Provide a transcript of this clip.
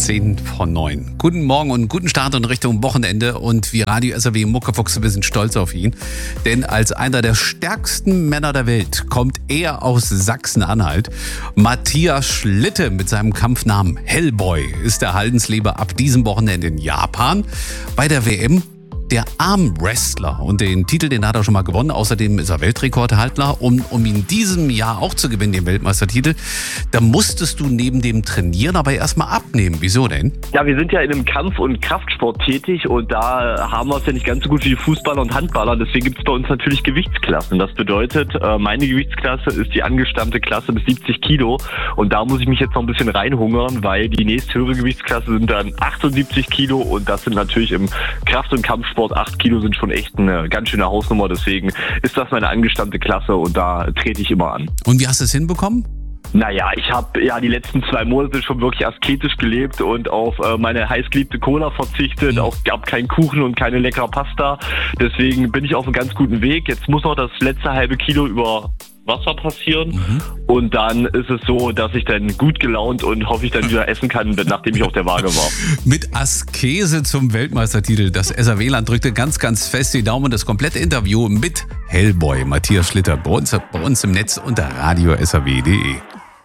8:10 Guten Morgen und guten Start in Richtung Wochenende. Und wir Radio SAW Muckefuchse, wir sind stolz auf ihn. Denn als einer der stärksten Männer der Welt kommt er aus Sachsen-Anhalt. Matthias Schlitte mit seinem Kampfnamen Hellboy ist der Haldensleber ab diesem Wochenende in Japan bei der WM. Der Armwrestler. Und den Titel, den hat er schon mal gewonnen. Außerdem ist er Weltrekordhalter. Um in diesem Jahr auch zu gewinnen, den Weltmeistertitel, da musstest du neben dem Trainieren aber erstmal abnehmen. Wieso denn? Ja, wir sind ja in einem Kampf- und Kraftsport tätig und da haben wir es ja nicht ganz so gut wie die Fußballer und Handballer. Deswegen gibt es bei uns natürlich Gewichtsklassen. Das bedeutet, meine Gewichtsklasse ist die angestammte Klasse bis 70 Kilo. Und da muss ich mich jetzt noch ein bisschen reinhungern, weil die nächsthöhere Gewichtsklasse sind dann 78 Kilo. Und das sind natürlich im Kraft- und Kampfsport 8 Kilo sind schon echt eine ganz schöne Hausnummer. Deswegen ist das meine angestammte Klasse und da trete ich immer an. Und wie hast du es hinbekommen? Naja, ich habe ja die letzten 2 Monate schon wirklich asketisch gelebt und auf meine heißgeliebte Cola verzichtet. Auch gab keinen Kuchen und keine leckere Pasta. Deswegen bin ich auf einem ganz guten Weg. Jetzt muss noch das letzte halbe Kilo über Wasser passieren. Und dann ist es so, dass ich dann gut gelaunt und hoffe ich dann wieder essen kann, nachdem ich auf der Waage war. Mit Askese zum Weltmeistertitel. Das SAW-Land drückte ganz, ganz fest die Daumen. Das komplette Interview mit Hellboy Matthias Schlitter bei uns im Netz unter radio-saw.de.